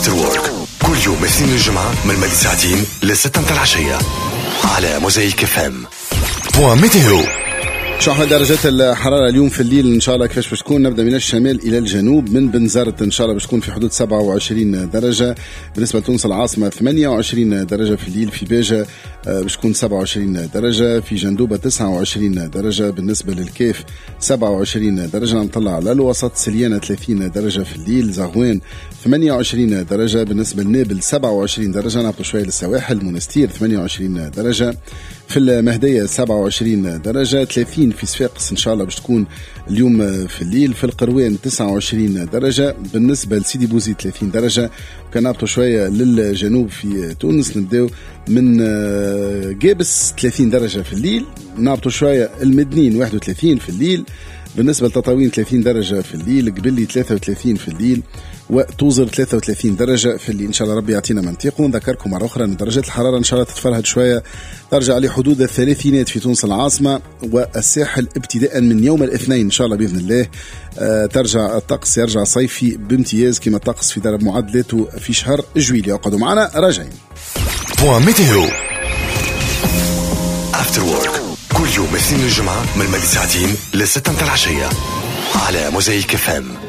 افتر وورك كل يوم اثنين الجمعة من المغرب ساعتين لستة متاع العشية على موزايك اف ام. بوان ميتيو. شو أحد درجات الحرارة اليوم في الليل إن شاء الله كيفاش باش تكون؟ نبدأ من الشمال إلى الجنوب. من بنزرت إن شاء الله باش تكون في حدود 27 درجة. بالنسبة لتونس العاصمة 28 درجة في الليل. في باجة باش تكون 27 درجة. في جندوبة 29 درجة. بالنسبة للكيف 27 درجة. نطلع على الوسط سليانة 30 درجة في الليل. زغوان 28 درجة. بالنسبة لنابل 27 درجة. نهبطوا شوية للسواحل. منستير 28 درجة. في المهدية 27 درجة. 30 في صفاقس إن شاء الله باش تكون اليوم في الليل. في القروان 29 درجة. بالنسبة لسيدي بوزيد 30 درجة. كان نهبطوا شوية للجنوب في تونس. نبداو من جابس 30 درجة في الليل. نهبطوا شوية المدنين 31 في الليل. بالنسبة لتطاوين 30 درجة في الليل. قبلي 33 في الليل. وتوزر 33 درجة في الليل. إن شاء الله ربي يعطينا منطق. ونذكركم مرة أخرى أن درجات الحرارة إن شاء الله تتفرهد شوية، ترجع لحدود الثلاثينات في تونس العاصمة والساحل ابتداء من يوم الاثنين إن شاء الله بإذن الله. ترجع الطقس يرجع صيفي بامتياز كما الطقس في درب معدلاته في شهر جويلية. اقعدوا معنا راجعين. بوان ميتيو افتر وورك كل يوم اثنين الجمعة من المغرب ساعتين لستة متاع العشية على موزايك اف ام.